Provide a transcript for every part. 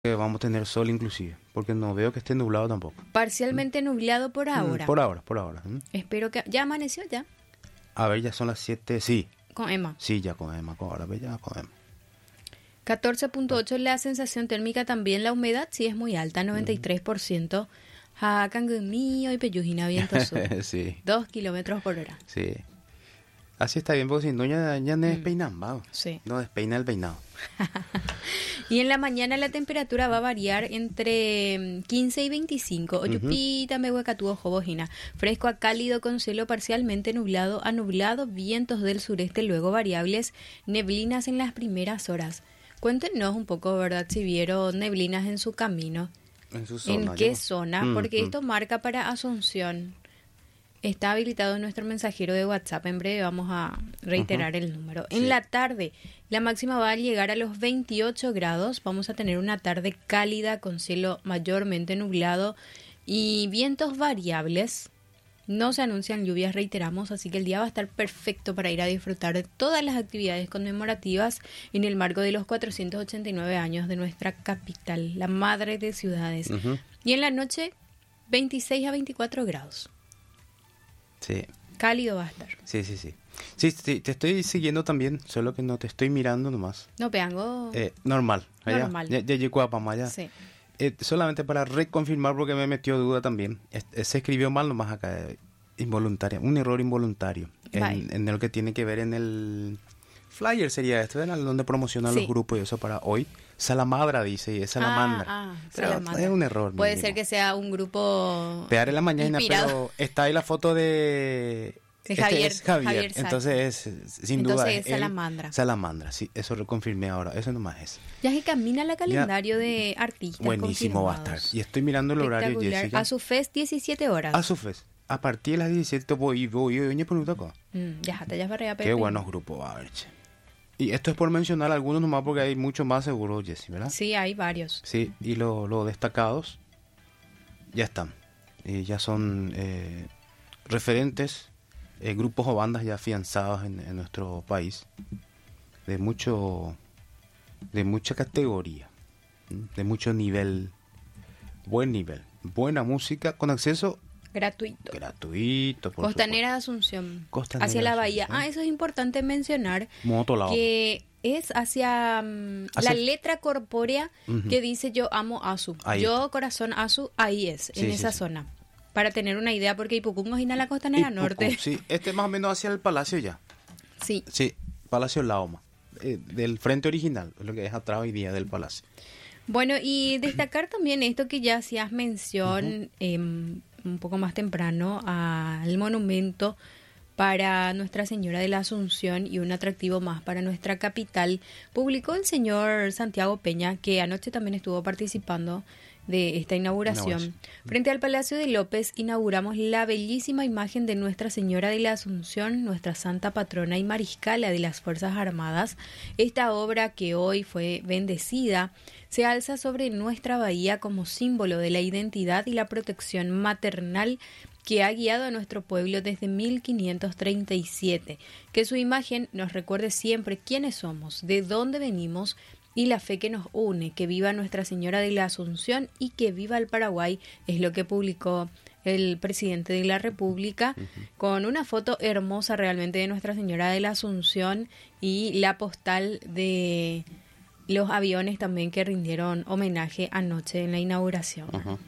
que vamos a tener sol inclusive, porque no veo que esté nublado tampoco. Parcialmente nublado por ahora. Por ahora. Espero que... ¿Ya amaneció ya? A ver, ya son las 7, sí. Con Emma. Sí, ya con Emma, ahora ve ya con Emma. 14.8 la sensación térmica, también la humedad sí es muy alta, 93%. Mío y Peyujina, viento sur. Sí. 2 kilómetros por hora. Sí. Así está bien, porque si no ya no despeinan, va. Sí. No despeina el peinado. Y en la mañana la temperatura va a variar entre 15 y 25. Oyupita, Mehuecatúo, Jobojina. Fresco a cálido con cielo parcialmente nublado a nublado, vientos del sureste, luego variables, neblinas en las primeras horas. Cuéntenos un poco, ¿verdad? Si vieron neblinas en su camino. En su zona. ¿En qué zona? Porque esto marca para Asunción. Está habilitado nuestro mensajero de WhatsApp. En breve vamos a reiterar el número. En la tarde, la máxima va a llegar a los 28 grados. Vamos a tener una tarde cálida con cielo mayormente nublado y vientos variables. No se anuncian lluvias, reiteramos, así que el día va a estar perfecto para ir a disfrutar de todas las actividades conmemorativas en el marco de los 489 años de nuestra capital, la madre de ciudades. Y en la noche, 26 a 24 grados. Sí. Cálido va a estar. Sí. Sí, te estoy siguiendo también, solo que no te estoy mirando nomás. No, peango. Normal. Allá. Normal. Ya llegó a Pamaya. Sí. Solamente para reconfirmar, porque me metió duda también. Se escribió mal nomás acá, involuntaria. Un error involuntario. En lo que tiene que ver en el flyer sería esto, ¿verdad? Donde promocionan los grupos y eso para hoy. Salamandra dice, y es Salamandra. Pero Salamandra. es un error. Puede ser que sea un grupo Pegar en la mañana, inspirado. pero está ahí la foto de... Javier. Es Javier. Entonces sin duda es Salamandra. Salamandra, sí, eso lo confirmé ahora, eso nomás es. Ya que camina el calendario de artistas buenísimo va a estar. Y estoy mirando el horario, Jessica. A su fest 17 horas. A su fest. A partir de las 17 voy por acá. Ya para allá. Qué buenos grupos va a haber, che. Y esto es por mencionar algunos nomás porque hay mucho más seguro, Jessy, ¿verdad? Sí, hay varios. Sí, y los destacados ya están. Ya son referentes, grupos o bandas ya afianzados en nuestro país, de mucha categoría, de mucho nivel, buen nivel, buena música con acceso gratuito, por Costanera de Asunción, Costanera hacia la bahía. Asunción. Eso es importante mencionar, que es hacia la letra corpórea que dice yo amo Asu, corazón Asu, ahí es, en esa zona. Para tener una idea, porque Ipucungo es la costanera norte. Sí, más o menos hacia el palacio ya. Sí. Sí, Palacio Laoma, del frente original, lo que es atrás hoy día del palacio. Bueno, y destacar también esto que ya hacías mención un poco más temprano al monumento para Nuestra Señora de la Asunción y un atractivo más para nuestra capital. Publicó el señor Santiago Peña, que anoche también estuvo participando de esta inauguración. Frente al Palacio de López inauguramos la bellísima imagen de Nuestra Señora de la Asunción, nuestra santa patrona y mariscala de las Fuerzas Armadas. Esta obra, que hoy fue bendecida, se alza sobre nuestra bahía como símbolo de la identidad y la protección maternal que ha guiado a nuestro pueblo desde 1537. Que su imagen nos recuerde siempre quiénes somos, de dónde venimos y la fe que nos une. Que viva Nuestra Señora de la Asunción y que viva el Paraguay, es lo que publicó el presidente de la República, con una foto hermosa realmente de Nuestra Señora de la Asunción y la postal de los aviones también que rindieron homenaje anoche en la inauguración.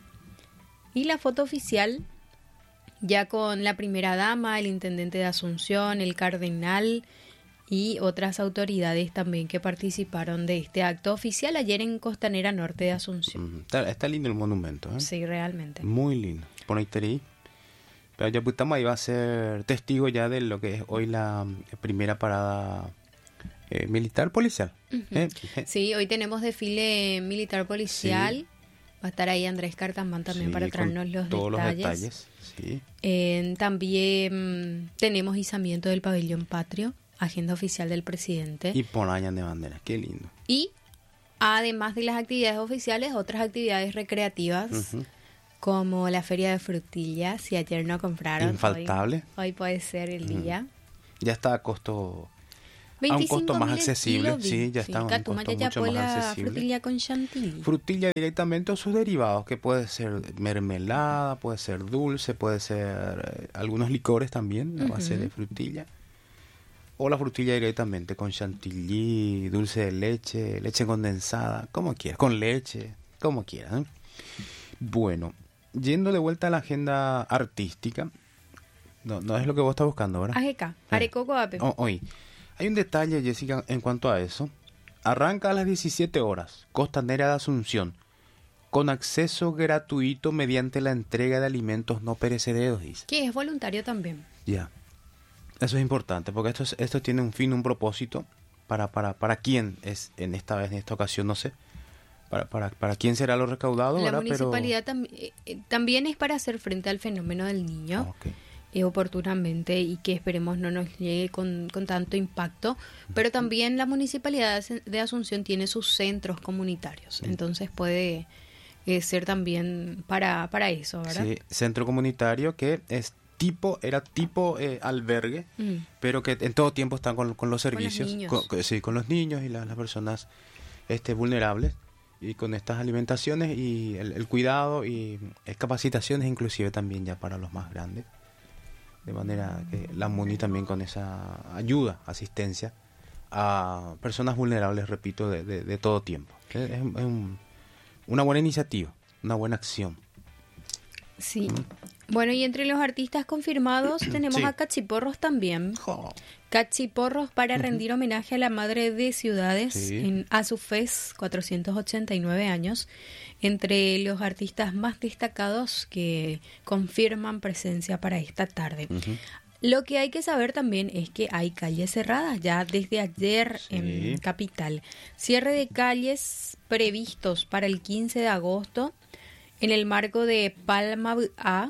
Y la foto oficial, ya con la primera dama, el intendente de Asunción, el cardenal y otras autoridades también que participaron de este acto oficial ayer en Costanera Norte de Asunción. Está lindo el monumento, ¿eh? Sí, realmente. Muy lindo. Por ahí te Pero ya estamos ahí, va a ser testigo ya de lo que es hoy la primera parada militar policial. Sí, hoy tenemos desfile militar policial. Sí. Va a estar ahí Andrés Cartamán también para traernos los detalles. Sí. También tenemos izamiento del pabellón patrio, agenda oficial del presidente. Y Ponañan de bandera, qué lindo. Y además de las actividades oficiales, otras actividades recreativas, como la feria de frutillas. Si ayer no compraron, infaltable. Hoy puede ser el día. Ya está a costo a un costo más 25.000 accesible. kilos, Sí, ya está a un Catuma costo ya mucho más la accesible. frutilla con chantilly. Frutilla directamente o sus derivados, que puede ser mermelada, puede ser dulce, puede ser algunos licores también, a base de frutilla. O la frutilla directamente con chantilly, dulce de leche, leche condensada, como quieras, con leche, como quieras, ¿eh? Bueno, yendo de vuelta a la agenda artística, no es lo que vos estás buscando, ¿verdad? AGK, Arecoco Ape. Hoy, hay un detalle, Jessica, en cuanto a eso. Arranca a las 17 horas, Costanera de Asunción, con acceso gratuito mediante la entrega de alimentos no perecederos, dice. Que es voluntario también. Ya. Eso es importante, porque esto tiene un fin, un propósito. ¿Para quién es en esta ocasión? No sé. ¿Para quién será lo recaudado? La ¿verdad? municipalidad también es para hacer frente al fenómeno del niño. Okay. Oportunamente, y que esperemos no nos llegue con tanto impacto, pero también la municipalidad de Asunción tiene sus centros comunitarios, entonces puede ser también para eso, ¿verdad? Sí, centro comunitario que era tipo albergue, pero que en todo tiempo están con los servicios, con los niños y las personas vulnerables, y con estas alimentaciones y el cuidado y capacitaciones inclusive también ya para los más grandes. De manera que la MUNI también con esa ayuda, asistencia a personas vulnerables, repito, de todo tiempo. Es una buena iniciativa, una buena acción. Sí. Bueno, y entre los artistas confirmados tenemos a Cachiporros también. Cachiporros para rendir homenaje a la Madre de Ciudades en Asufes, 489 años. Entre los artistas más destacados que confirman presencia para esta tarde. Lo que hay que saber también es que hay calles cerradas ya desde ayer en Capital. Cierre de calles previstos para el 15 de agosto. En el marco de Palma A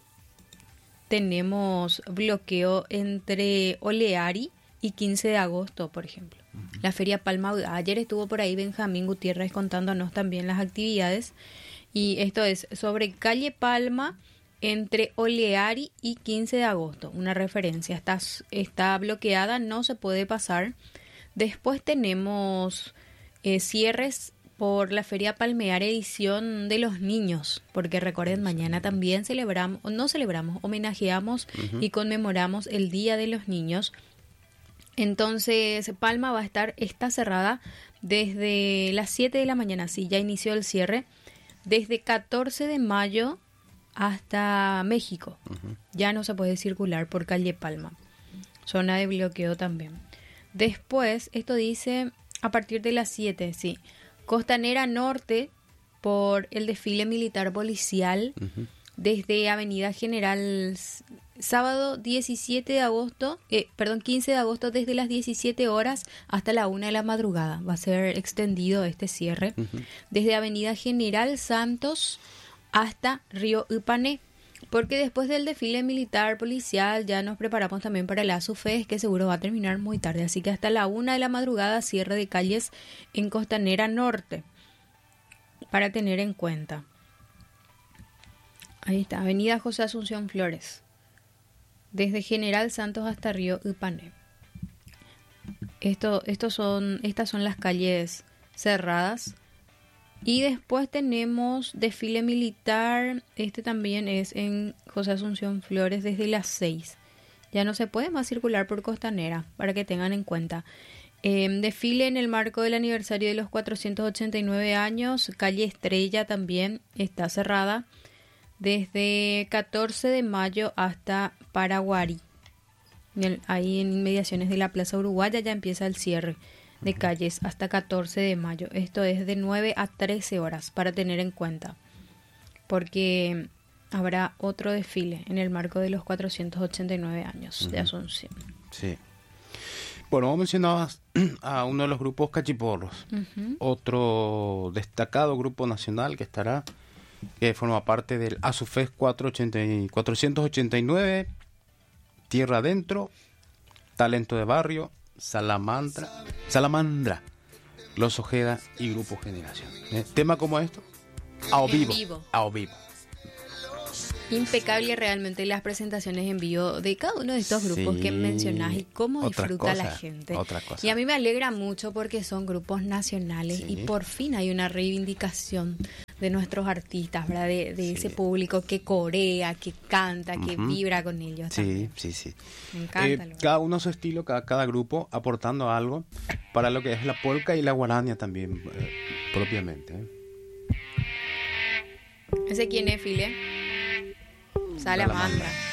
tenemos bloqueo entre Oleari y 15 de agosto, por ejemplo. La Feria Palma A. Ayer estuvo por ahí Benjamín Gutiérrez contándonos también las actividades. Y esto es sobre calle Palma entre Oleari y 15 de agosto. Una referencia. Está bloqueada, no se puede pasar. Después tenemos cierres por la Feria Palmear edición de los niños, porque recuerden, mañana también homenajeamos y conmemoramos el Día de los Niños. Entonces, Palma está cerrada desde las 7 de la mañana, sí, ya inició el cierre, desde 14 de mayo hasta México. Ya no se puede circular por calle Palma. Zona de bloqueo también. Después, esto dice a partir de las 7, sí. Costanera Norte por el desfile militar policial desde Avenida General sábado 15 de agosto desde las 17 horas hasta la 1 de la madrugada. Va a ser extendido este cierre desde Avenida General Santos hasta Río Upané, porque después del desfile militar policial ya nos preparamos también para la ASUFES, que seguro va a terminar muy tarde, así que hasta la 1 de la madrugada cierre de calles en Costanera Norte, para tener en cuenta. Ahí está, Avenida José Asunción Flores, desde General Santos hasta Río Upané. Estas son las calles cerradas. Y después tenemos desfile militar, también es en José Asunción Flores desde las 6. Ya no se puede más circular por Costanera, para que tengan en cuenta. Desfile en el marco del aniversario de los 489 años, calle Estrella también está cerrada desde 14 de mayo hasta Paraguarí. Ahí en inmediaciones de la Plaza Uruguaya ya empieza el cierre de calles hasta 14 de mayo. Esto es de 9 a 13 horas para tener en cuenta, porque habrá otro desfile en el marco de los 489 años de Asunción. Sí. Bueno, vos mencionabas a uno de los grupos Cachiporros, otro destacado grupo nacional que forma parte del ASUFES 489, Tierra Adentro, Talento de Barrio, Salamandra, Los Ojeda y Grupo Generación. Tema como esto, a vivo. Impecable realmente las presentaciones en vivo de cada uno de estos grupos que mencionás y cómo disfruta la gente. Y a mí me alegra mucho porque son grupos nacionales y por fin hay una reivindicación de nuestros artistas, ¿verdad? De ese público que corea, que canta, que vibra con ellos también. Sí. Me encanta. Cada uno su estilo, cada grupo aportando algo para lo que es la polka y la guarania también, propiamente. ¿Ese quién es, File? Salamandra.